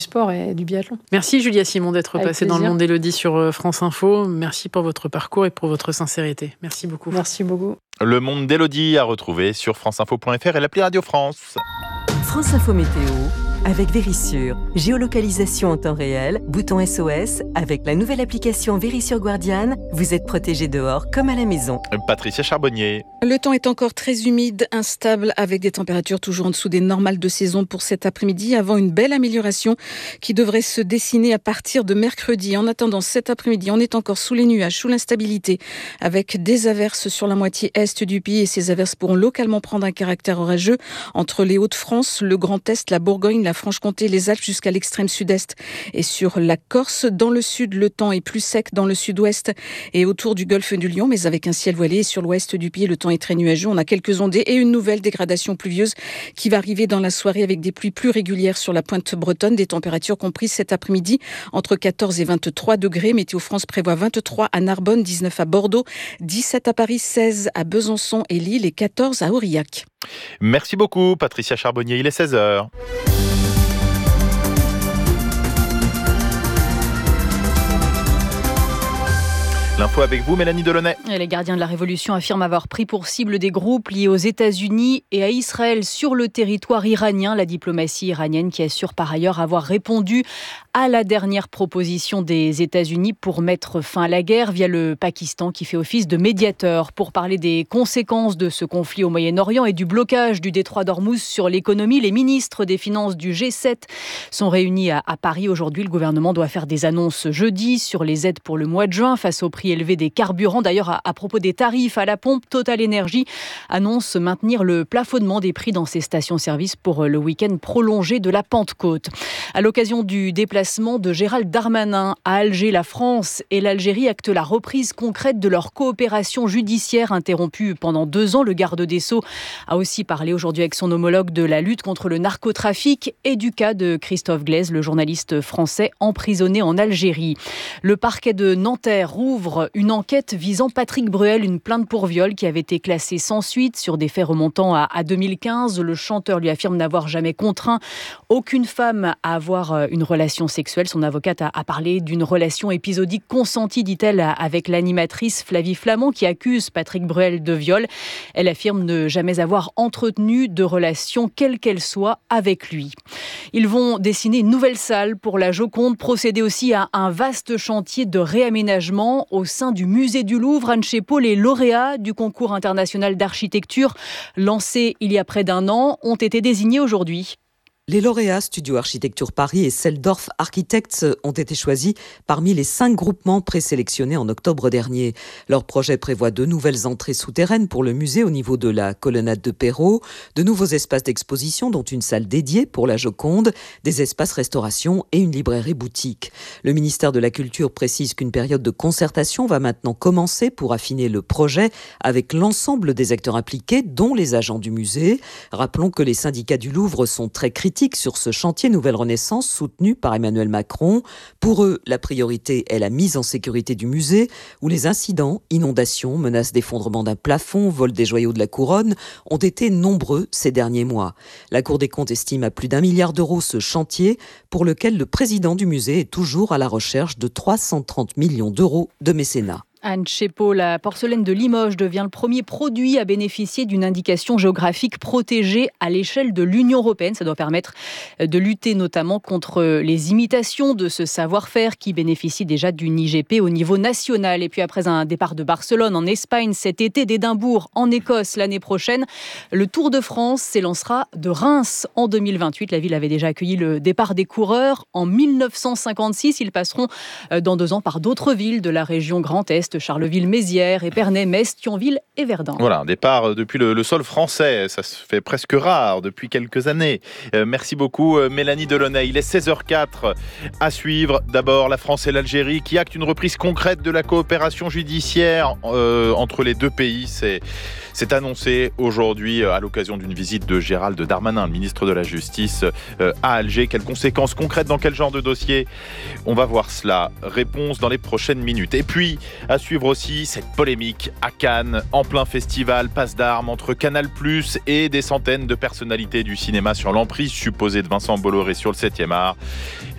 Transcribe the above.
sport et du biathlon. Merci Julia Simon d'être Avec passée dans plaisir. le Monde d'Élodie sur France Info. Merci pour votre parcours et pour votre sincérité. Merci beaucoup. Merci beaucoup. Le Monde d'Élodie à retrouver sur franceinfo.fr et l'appli Radio France. France Info Météo avec Vérissure. Géolocalisation en temps réel, bouton SOS. Avec la nouvelle application Vérissure Guardian, vous êtes protégé dehors comme à la maison. Patricia Charbonnier. Le temps est encore très humide, instable, avec des températures toujours en dessous des normales de saison pour cet après-midi, avant une belle amélioration qui devrait se dessiner à partir de mercredi. En attendant cet après-midi, on est encore sous les nuages, sous l'instabilité, avec des averses sur la moitié est du pays, et ces averses pourront localement prendre un caractère orageux entre les Hauts-de-France, le Grand Est, la Bourgogne, la Franche-Comté, les Alpes jusqu'à l'extrême sud-est et sur la Corse. Dans le sud, le temps est plus sec dans le sud-ouest et autour du golfe du Lion, mais avec un ciel voilé. Et sur l'ouest du pays, le temps est très nuageux. On a quelques ondées et une nouvelle dégradation pluvieuse qui va arriver dans la soirée avec des pluies plus régulières sur la pointe bretonne. Des températures comprises cet après-midi entre 14 et 23 degrés. Météo France prévoit 23 à Narbonne, 19 à Bordeaux, 17 à Paris, 16 à Besançon et Lille et 14 à Aurillac. Merci beaucoup Patricia Charbonnier, il est 16h. L'info avec vous, Mélanie Delaunay. Les gardiens de la Révolution affirment avoir pris pour cible des groupes liés aux États-Unis et à Israël sur le territoire iranien. La diplomatie iranienne qui assure par ailleurs avoir répondu à la dernière proposition des États-Unis pour mettre fin à la guerre via le Pakistan qui fait office de médiateur. Pour parler des conséquences de ce conflit au Moyen-Orient et du blocage du détroit d'Ormuz sur l'économie, les ministres des Finances du G7 sont réunis à Paris. Aujourd'hui, le gouvernement doit faire des annonces jeudi sur les aides pour le mois de juin face au prix élevé des carburants. D'ailleurs, à propos des tarifs à la pompe, Total Energy annonce maintenir le plafonnement des prix dans ses stations-service pour le week-end prolongé de la Pentecôte. À l'occasion du déplacement de Gérald Darmanin à Alger, la France et l'Algérie actent la reprise concrète de leur coopération judiciaire interrompue pendant 2 ans. Le garde des Sceaux a aussi parlé aujourd'hui avec son homologue de la lutte contre le narcotrafic et du cas de Christophe Glaise, le journaliste français emprisonné en Algérie. Le parquet de Nanterre rouvre une enquête visant Patrick Bruel, une plainte pour viol qui avait été classée sans suite sur des faits remontant à 2015. Le chanteur lui affirme n'avoir jamais contraint aucune femme à avoir une relation sexuelle. Son avocate a parlé d'une relation épisodique consentie, dit-elle, avec l'animatrice Flavie Flamand qui accuse Patrick Bruel de viol. Elle affirme ne jamais avoir entretenu de relation, quelle qu'elle soit, avec lui. Ils vont dessiner une nouvelle salle pour la Joconde, procéder aussi à un vaste chantier de réaménagement au sein du musée du Louvre. Anne Chepot, les lauréats du concours international d'architecture lancé il y a près d'1 an ont été désignés aujourd'hui. Les lauréats Studio Architecture Paris et Seldorf Architects ont été choisis parmi les 5 groupements présélectionnés en octobre dernier. Leur projet prévoit 2 nouvelles entrées souterraines pour le musée au niveau de la colonnade de Perrault, de nouveaux espaces d'exposition dont une salle dédiée pour la Joconde, des espaces restauration et une librairie boutique. Le ministère de la Culture précise qu'une période de concertation va maintenant commencer pour affiner le projet avec l'ensemble des acteurs impliqués, dont les agents du musée. Rappelons que les syndicats du Louvre sont très critiques sur ce chantier Nouvelle Renaissance soutenu par Emmanuel Macron. Pour eux, la priorité est la mise en sécurité du musée où les incidents, inondations, menaces d'effondrement d'un plafond, vol des joyaux de la couronne ont été nombreux ces derniers mois. La Cour des comptes estime à plus d'1 milliard d'euros ce chantier pour lequel le président du musée est toujours à la recherche de 330 millions d'euros de mécénat. Anne Chepot, la porcelaine de Limoges devient le premier produit à bénéficier d'une indication géographique protégée à l'échelle de l'Union européenne. Ça doit permettre de lutter notamment contre les imitations de ce savoir-faire qui bénéficie déjà d'une IGP au niveau national. Et puis après un départ de Barcelone en Espagne cet été, d'Édimbourg en Écosse l'année prochaine, le Tour de France s'élancera de Reims en 2028. La ville avait déjà accueilli le départ des coureurs en 1956. Ils passeront dans 2 ans par d'autres villes de la région Grand Est, Charleville-Mézières, Épernay, Metz, Thionville et Verdun. Voilà, un départ depuis le sol français. Ça se fait presque rare depuis quelques années. Merci beaucoup Mélanie Delaunay. Il est 16h04 à suivre. D'abord, la France et l'Algérie qui actent une reprise concrète de la coopération judiciaire entre les 2 pays. C'est annoncé aujourd'hui à l'occasion d'une visite de Gérald Darmanin, le ministre de la Justice, à Alger. Quelles conséquences concrètes dans quel genre de dossier? On va voir cela. Réponse dans les prochaines minutes. Et puis, à suivre aussi cette polémique à Cannes, en plein festival, passe d'armes entre Canal+ et des centaines de personnalités du cinéma sur l'emprise supposée de Vincent Bolloré sur le 7e art.